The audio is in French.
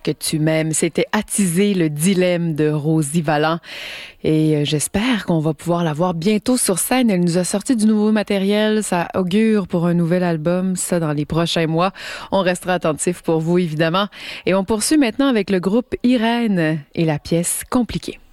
que tu m'aimes. C'était Attiser le dilemme de Rosie Valland. Et j'espère qu'on va pouvoir la voir bientôt sur scène. Elle nous a sorti du nouveau matériel. Ça augure pour un nouvel album. Ça, dans les prochains mois. On restera attentif pour vous, évidemment. Et on poursuit maintenant avec le groupe Irène et la pièce Compliquée.